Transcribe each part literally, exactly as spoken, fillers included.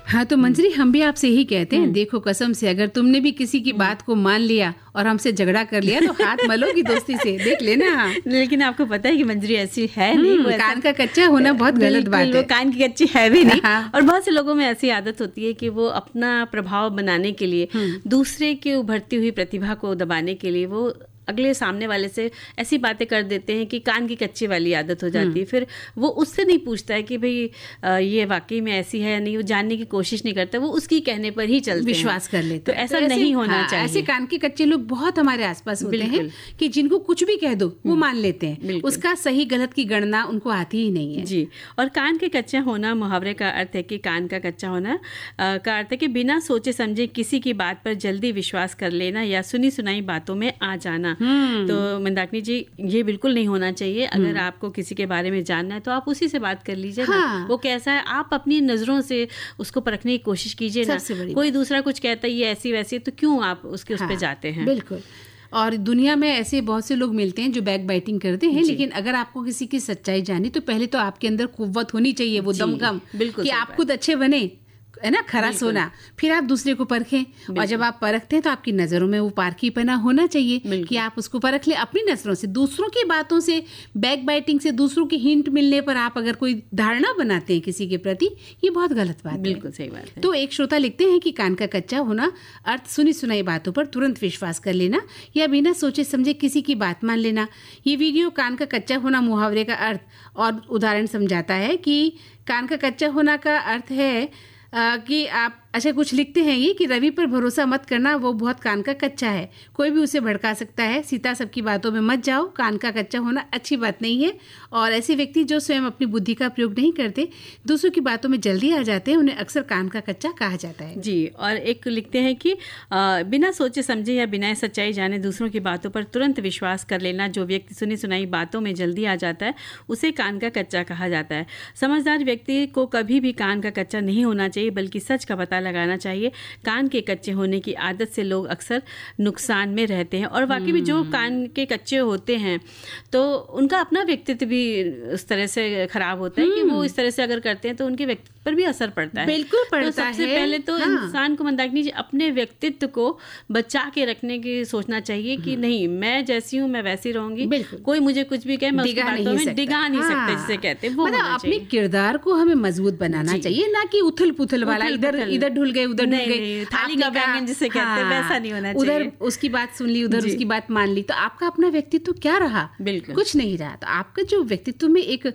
हाँ, तो मंजरी हम भी आपसे यही कहते हैं, देखो कसम से अगर तुमने भी किसी की बात को मान लिया और हमसे झगड़ा कर लिया तो हाथ मलोगी दोस्ती से, देख लेना। लेकिन आपको पता है कि मंजरी ऐसी है नहीं, वो कान का कच्चा होना बहुत गलत बात है। वो कान की कच्ची है भी नहीं। और बहुत से लोगों में ऐसी आदत होती है कि वो अपना प्रभाव बनाने के लिए, दूसरे की उभरती हुई प्रतिभा को दबाने के लिए वो अगले सामने वाले से ऐसी बातें कर देते हैं कि कान की कच्ची वाली आदत हो जाती है। फिर वो उससे नहीं पूछता है कि भाई ये वाकई में ऐसी है या नहीं, वो जानने की कोशिश नहीं करता, वो उसकी कहने पर ही चलते विश्वास कर लेते। तो ऐसा तो नहीं होना हाँ, चाहिए। ऐसे कान के कच्चे लोग बहुत हमारे आसपास होते हैं कि जिनको कुछ भी कह दो वो मान लेते हैं, उसका सही गलत की गणना उनको आती ही नहीं है। जी। और कान के कच्चा होना मुहावरे का अर्थ है कि कान का कच्चा होना का अर्थ है कि बिना सोचे समझे किसी की बात पर जल्दी विश्वास कर लेना या सुनी सुनाई बातों में आ जाना। तो मंदाकिनी जी, ये बिल्कुल नहीं होना चाहिए। अगर आपको किसी के बारे में जानना है तो आप उसी से बात कर लीजिए हाँ। ना, वो कैसा है आप अपनी नजरों से उसको परखने की कोशिश कीजिए ना। कोई दूसरा कुछ कहता है ये ऐसी वैसी, तो क्यों आप उसके हाँ, उस पे जाते हैं। बिल्कुल। और दुनिया में ऐसे बहुत से लोग मिलते हैं जो बैक बाइटिंग करते हैं, लेकिन अगर आपको किसी की सच्चाई जानी तो पहले तो आपके अंदर कुव्वत होनी चाहिए, वो दमखम कि आप खुद अच्छे बने, है ना, खरा सोना, फिर आप दूसरे को परखें। और जब आप परखते हैं तो आपकी नजरों में वो पारखीपना होना चाहिए कि आप उसको परख ले अपनी नजरों से। दूसरों की बातों से, बैक बाइटिंग से, दूसरों की हिंट मिलने पर आप अगर कोई धारणा बनाते हैं किसी के प्रति, ये बहुत गलत बात है। बिल्कुल सही बात है। तो एक श्रोता लिखते हैं कि कान का कच्चा होना अर्थ सुनी सुनाई बातों पर तुरंत विश्वास कर लेना या बिना सोचे समझे किसी की बात मान लेना। ये वीडियो कान का कच्चा होना मुहावरे का अर्थ और उदाहरण समझाता है कि कान का कच्चा होना का अर्थ है आ, कि आप अच्छा कुछ लिखते हैं ये कि रवि पर भरोसा मत करना, वो बहुत कान का कच्चा है, कोई भी उसे भड़का सकता है। सीता सबकी बातों में मत जाओ, कान का कच्चा होना अच्छी बात नहीं है। और ऐसे व्यक्ति जो स्वयं अपनी बुद्धि का प्रयोग नहीं करते, दूसरों की बातों में जल्दी आ जाते हैं, उन्हें अक्सर कान का कच्चा कहा जाता है। जी। और एक लिखते हैं कि आ, बिना सोचे समझे या बिना सच्चाई जाने दूसरों की बातों पर तुरंत विश्वास कर लेना। जो व्यक्ति सुनी सुनाई बातों में जल्दी आ जाता है उसे कान का कच्चा कहा जाता है। समझदार व्यक्ति को कभी भी कान का कच्चा नहीं होना चाहिए, बल्कि सच का पता लगाना चाहिए। कान के कच्चे होने की आदत से लोग अक्सर नुकसान में रहते हैं। और वाकई में जो कान के कच्चे होते हैं तो उनका अपना व्यक्तित्व भी उस तरह से खराब होता है कि वो इस तरह से अगर करते हैं तो उनके व्यक्तित्व पर भी असर पड़ता है। बिल्कुल पड़ता है। तो सबसे पहले तो हाँ। इंसान को मंदाकिनी जी अपने व्यक्तित्व को बचा के रखने की सोचना चाहिए कि नहीं, मैं जैसी हूँ मैं वैसी रहूंगी, कोई मुझे कुछ भी कहे मैं उसकी बातों में डिगा नहीं सकता, जिसे कहते हैं वो मतलब अपने किरदार को हमें मजबूत बनाना चाहिए, ना कि उथल पुथल वाला इधर इधर ढुल गए उधर ढुल गए, थाली का बैंगन जिसे कहते हैं वैसा नहीं होना चाहिए। उधर उसकी बात सुन ली, उधर उसकी बात मान ली, तो आपका अपना व्यक्तित्व क्या रहा? बिल्कुल कुछ नहीं रहा। तो आपका जो व्यक्तित्व में एक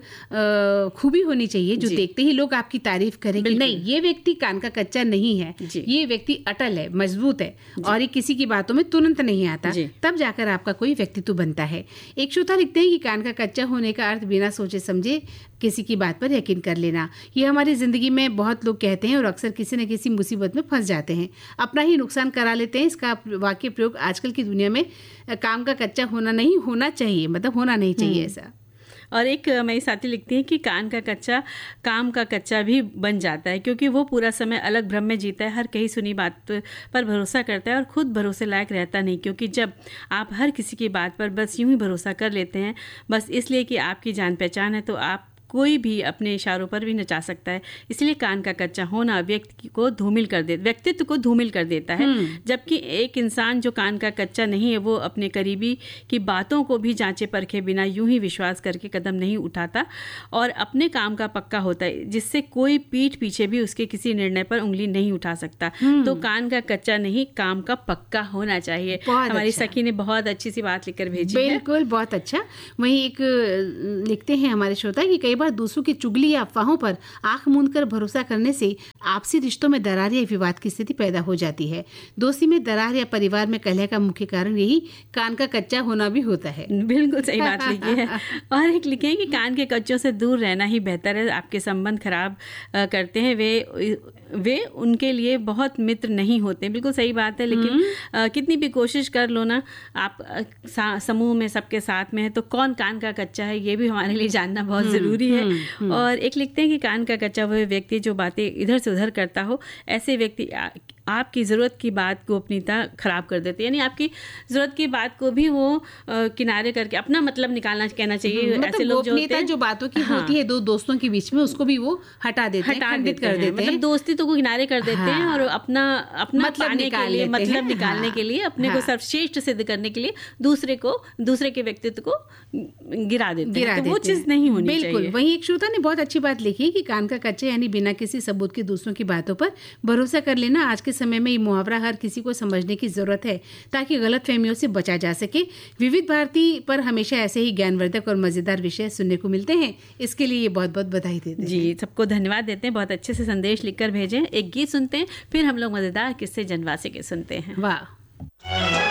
खूबी होनी चाहिए जो देखते ही लोग आपकी तारीफ करें कि नहीं, ये व्यक्ति कान का कच्चा नहीं है, ये व्यक्ति अटल है, मजबूत है और ये किसी की बातों में तुरंत नहीं आता, तब जाकर आपका कोई व्यक्तित्व बनता है। एक श्रोता लिखते हैं कि कान का कच्चा होने का अर्थ बिना सोचे समझे किसी की बात पर यकीन कर लेना। ये हमारी जिंदगी में बहुत लोग कहते हैं और अक्सर किसी न किसी मुसीबत में फंस जाते हैं, अपना ही नुकसान करा लेते हैं। इसका वाक्य प्रयोग आजकल की दुनिया में काम का कच्चा होना नहीं होना चाहिए, मतलब होना नहीं चाहिए ऐसा। और एक मेरी साथी लिखती हैं कि कान का कच्चा काम का कच्चा भी बन जाता है, क्योंकि वो पूरा समय अलग भ्रम में जीता है, हर कहीं सुनी बात पर भरोसा करता है और खुद भरोसे लायक रहता नहीं। क्योंकि जब आप हर किसी की बात पर बस यूं ही भरोसा कर लेते हैं, बस इसलिए कि आपकी जान पहचान है, तो आप कोई भी अपने इशारों पर भी नचा सकता है। इसलिए कान का कच्चा होना व्यक्ति को धूमिल कर दे व्यक्तित्व को धूमिल कर देता है। जबकि एक इंसान जो कान का कच्चा नहीं है वो अपने करीबी की बातों को भी जांचे परखे बिना यूं ही विश्वास करके कदम नहीं उठाता और अपने काम का पक्का होता है, जिससे कोई पीठ पीछे भी उसके किसी निर्णय पर उंगली नहीं उठा सकता। तो कान का कच्चा नहीं, काम का पक्का होना चाहिए। हमारी अच्छा। सखी ने बहुत अच्छी सी बात लिखकर भेजी है। बिल्कुल, बहुत अच्छा। वहीं एक लिखते हैं हमारे श्रोता कि कई बार दूसरों की चुगली या अफवाहों पर आंख मूंदकर भरोसा करने से आपसी रिश्तों में दरार या विवाद की स्थिति पैदा हो जाती है। दोस्ती में दरार या परिवार में कलह का मुख्य कारण यही कान का कच्चा होना भी होता है। बिल्कुल सही बात लिखी है। और एक लिखे हैं कि कान के कच्चों से दूर रहना ही बेहतर है। आपके संबंध खराब करते हैं वे वे उनके लिए बहुत मित्र नहीं होते। बिल्कुल सही बात है। लेकिन आ, कितनी भी कोशिश कर लो ना, आप समूह में सबके साथ में है तो कौन कान का कच्चा है ये भी हमारे लिए जानना बहुत जरूरी है। और एक लिखते हैं कि कान का कच्चा वह व्यक्ति जो बातें इधर से उधर करता हो, ऐसे व्यक्ति आपकी ज़रूरत की बात गोपनीयता खराब कर देते हैं, यानी आपकी ज़रूरत की बात को भी वो आ, किनारे करके अपना मतलब निकालना कहना चाहिए। मतलब ऐसे लोग जो होते हैं जो बातों की हाँ, होती है दो दोस्तों के बीच में, उसको भी वो हटा देते हैं, खंडित कर देते हैं, मतलब दोस्ती तो को किनारे कर देते हाँ, हैं और अपना अपना मतलब पाने के लिए मतलब निकालने हाँ, के लिए अपने हाँ, को सर्वश्रेष्ठ सिद्ध करने के लिए दूसरे को दूसरे के व्यक्तित्व को गिरा देते गिरा हैं, तो देते वो चीज़ नहीं होनी बिल्कुल। चाहिए। वहीं एक श्रोता ने बहुत अच्छी बात लिखी है कि कान का कच्चा यानी बिना किसी सबूत के दूसरों की बातों पर भरोसा कर लेना। आज के समय में ये मुहावरा हर किसी को समझने की जरूरत है ताकि गलत फहमियों से बचा जा सके। विविध भारती पर हमेशा ऐसे ही ज्ञानवर्धक और मजेदार विषय सुनने को मिलते हैं, इसके लिए ये बहुत बहुत बधाई देते हैं। जी, सबको धन्यवाद देते हैं, बहुत अच्छे से संदेश लिखकर भेजें। एक गीत सुनते हैं, फिर हम लोग मजेदार किस्से जनवासे के सुनते हैं। वाह।